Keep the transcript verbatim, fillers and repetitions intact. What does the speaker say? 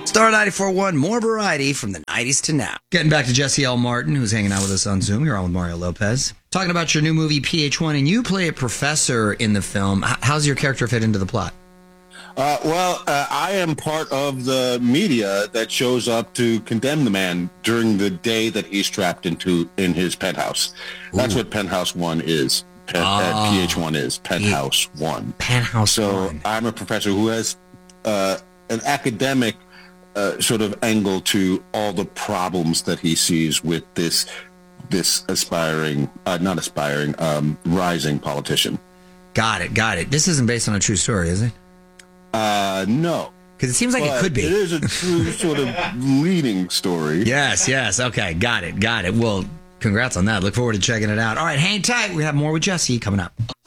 Star ninety-four point one, more variety from the nineties to now. Getting back to Jesse L. Martin, who's hanging out with us on Zoom. You're on with Mario Lopez. Talking about your new movie, P H one, and you play a professor in the film. How's your character fit into the plot? Uh, well, uh, I am part of the media that shows up to condemn the man during the day that he's trapped into in his penthouse. That's Ooh. what Penthouse One is. Pen, oh. uh, P H one is Penthouse yeah. One. Penthouse so One. I'm a professor who has uh, an academic uh, sort of angle to all the problems that he sees with this this aspiring, uh, not aspiring, um, rising politician. Got it, got it. This isn't based on a true story, is it? Uh, no. Because it seems like but it could be. It is a true sort of leading story. Yes, yes. Okay, got it, got it. Well, congrats on that. Look forward to checking it out. All right, hang tight. We have more with Jesse coming up.